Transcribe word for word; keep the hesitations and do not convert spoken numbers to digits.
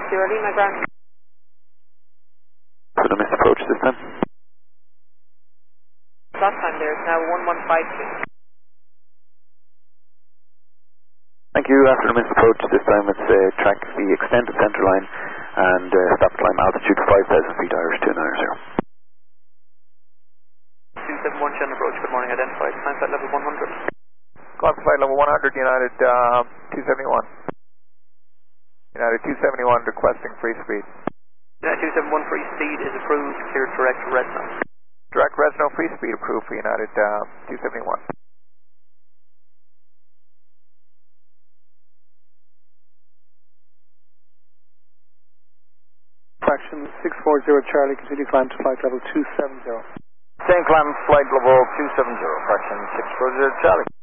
Sierra Lima, ground. So the missed approach this time. Last time there is now one one five two. Thank you. After the missed approach this time, it's uh, track the extended centre line and uh, stop climb altitude five thousand feet Irish two nine zero. two seven one Shannon approach, good morning, identified. Climb flight level one hundred. Climb flight level one hundred, United uh, two seventy-one. United two seventy-one requesting free speed. United two seventy-one free speed is approved, cleared direct Resno. Direct Resno free speed approved for United uh, two seventy-one. Fraction six four zero Charlie, continue climb to flight level two seven zero. Same climb flight level two seven zero, fraction six four zero Charlie.